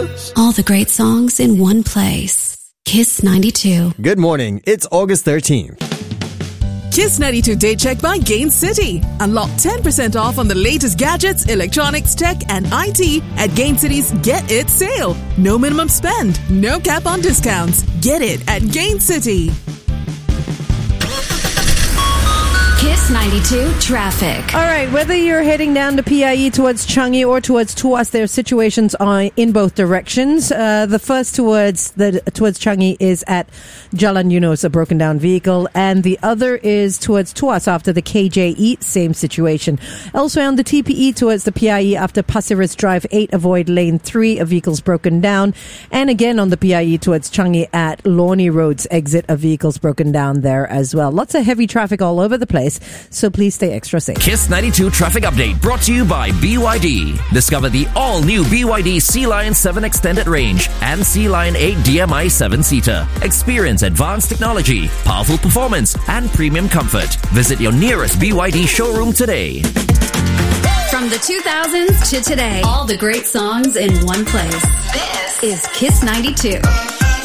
news. All the great songs in one place. Kiss 92. Good morning. It's August 13th. Kiss 92 Day Check by Gain City. Unlock 10% off on the latest gadgets, electronics, tech, and IT at Gain City's Get It sale. No minimum spend, no cap on discounts. Get it at Gain City. Kiss 92 traffic. All right, whether you're heading down to PIE towards Changi or towards Tuas, there are situations in both directions. The first towards Changi is at Jalan Eunos, a broken down vehicle, and the other is towards Tuas after the KJE, same situation. Elsewhere on the TPE towards the PIE after Pasir Ris Drive 8, avoid lane 3, a vehicle's broken down. And again on the PIE towards Changi at Lornie Roads exit, a vehicle's broken down there as well. Lots of heavy traffic all over the place, so please stay extra safe. Kiss 92 traffic update brought to you by BYD. Discover the all-new BYD Sea Lion 7 Extended Range and Sea Lion 8 DMI 7-seater. Experience advanced technology, powerful performance, and premium comfort. Visit your nearest BYD showroom today. From the 2000s to today, all the great songs in one place. This is Kiss 92.